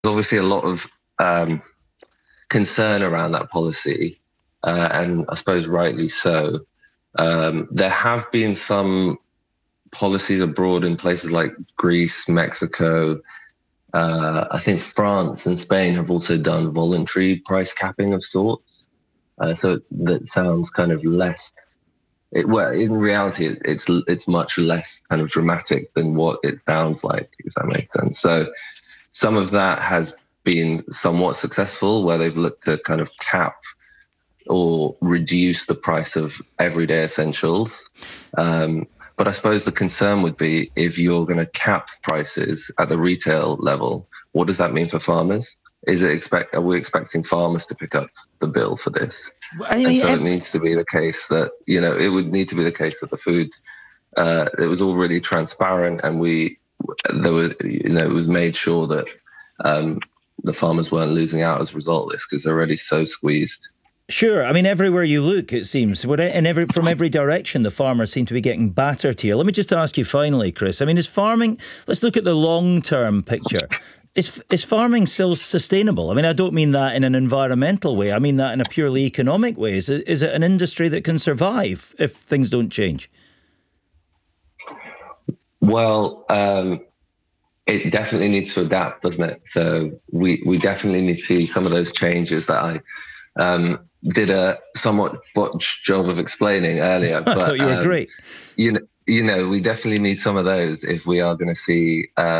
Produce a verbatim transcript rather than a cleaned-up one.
obviously a lot of um, concern around that policy, uh, and I suppose rightly so. Um, there have been some policies abroad in places like Greece, Mexico. Uh, I think France and Spain have also done voluntary price capping of sorts. Uh, so that sounds kind of less. It, well, in reality, it, it's it's much less kind of dramatic than what it sounds like, if that makes sense. So some of that has been somewhat successful, where they've looked to kind of cap or reduce the price of everyday essentials. Um, but I suppose the concern would be, if you're going to cap prices at the retail level, what does that mean for farmers? Is it expect? Are we expecting farmers to pick up the bill for this? I mean, And so it every, needs to be the case that, you know, it would need to be the case that the food, uh, it was all really transparent, and we, there were, you know, it was made sure that um, the farmers weren't losing out as a result of this, because they're already so squeezed. Sure. I mean, everywhere you look, it seems, and every, from every direction, the farmers seem to be getting battered here. Let me just ask you finally, Chris. I mean, is farming, let's look at the long-term picture. Is, is farming still sustainable? I mean, I don't mean that in an environmental way. I mean that in a purely economic way. Is it, is it an industry that can survive if things don't change? Well, um, it definitely needs to adapt, doesn't it? So we, we definitely need to see some of those changes that I um, did a somewhat botched job of explaining earlier. I but thought you were um, great. You know, you know, we definitely need some of those if we are going to see uh,